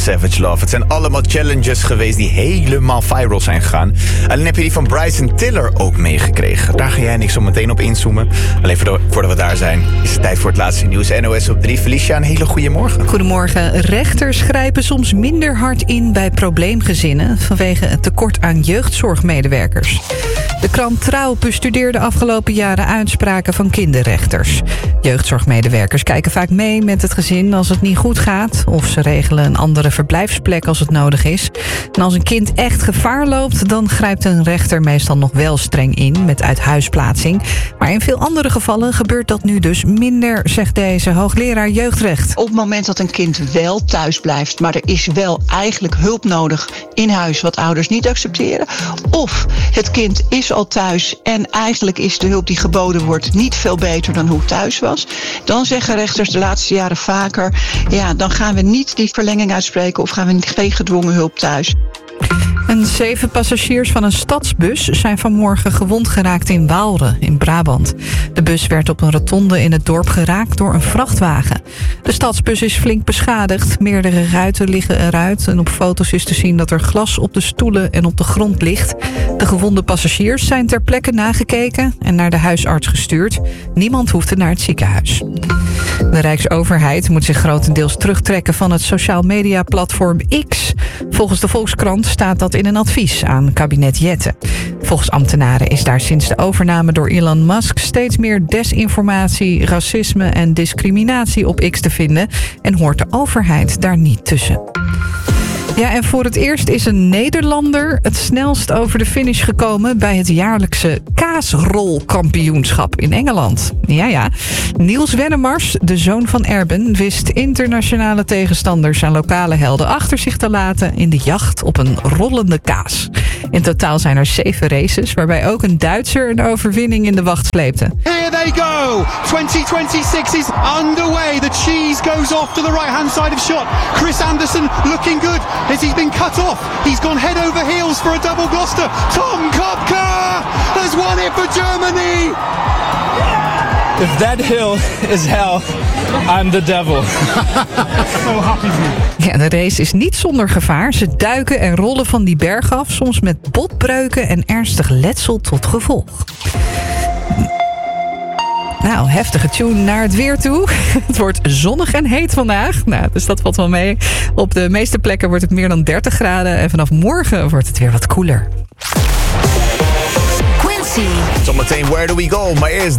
Savage Love. Het zijn allemaal challenges geweest die helemaal viral zijn gegaan. Alleen heb je die van Bryson Tiller ook meegekregen. Daar ga jij en ik zo meteen op inzoomen. Alleen voordat we daar zijn, is het tijd voor het laatste nieuws. NOS op 3. Felicia, een hele goede morgen. Goedemorgen. Rechters grijpen soms minder hard in bij probleemgezinnen vanwege het tekort aan jeugdzorgmedewerkers. De krant Trouw bestudeerde afgelopen jaren uitspraken van kinderrechters. Jeugdzorgmedewerkers kijken vaak mee met het gezin als het niet goed gaat, of ze regelen een andere verblijfsplek als het nodig is. En als een kind echt gevaar loopt, dan grijpt een rechter meestal nog wel streng in met uithuisplaatsing. Maar in veel andere gevallen gebeurt dat nu dus minder, zegt deze hoogleraar jeugdrecht. Op het moment dat een kind wel thuis blijft, maar er is wel eigenlijk hulp nodig in huis wat ouders niet accepteren, of het kind is al thuis en eigenlijk is de hulp die geboden wordt niet veel beter dan hoe het thuis was, dan zeggen rechters de laatste jaren vaker, ja, dan gaan we niet die verlenging uitspreken of gaan we geen gedwongen hulp thuis. En 7 passagiers van een stadsbus zijn vanmorgen gewond geraakt in Waalre, in Brabant. De bus werd op een rotonde in het dorp geraakt door een vrachtwagen. De stadsbus is flink beschadigd. Meerdere ruiten liggen eruit. En op foto's is te zien dat er glas op de stoelen en op de grond ligt. De gewonde passagiers zijn ter plekke nagekeken en naar de huisarts gestuurd. Niemand hoefde naar het ziekenhuis. De Rijksoverheid moet zich grotendeels terugtrekken van het sociaal media platform X. Volgens de Volkskrant staat dat in een advies aan kabinet Jette. Volgens ambtenaren is daar sinds de overname door Elon Musk steeds meer desinformatie, racisme en discriminatie op X te vinden en hoort de overheid daar niet tussen. Ja, en voor het eerst is een Nederlander het snelst over de finish gekomen bij het jaarlijkse kaasrolkampioenschap in Engeland. Ja. Niels Wennemars, de zoon van Erben, wist internationale tegenstanders en lokale helden achter zich te laten in de jacht op een rollende kaas. In totaal zijn er 7 races, waarbij ook een Duitser een overwinning in de wacht sleepte. Here they go! 2026 is underway. The cheese goes off to the right-hand side of shot. Chris Anderson looking good as he's been cut off. He's gone head over heels for a double Gloucester. Tom Kopka has won it for Germany! If that hill is hell, I'm the devil. So happy for you. Ja, de race is niet zonder gevaar. Ze duiken en rollen van die berg af, soms met botbreuken en ernstig letsel tot gevolg. Nou, heftige tune naar het weer toe. Het wordt zonnig en heet vandaag. Nou, dus dat valt wel mee. Op de meeste plekken wordt het meer dan 30 graden. En vanaf morgen wordt het weer wat koeler. Zometeen Where Do We Go? Maar eerst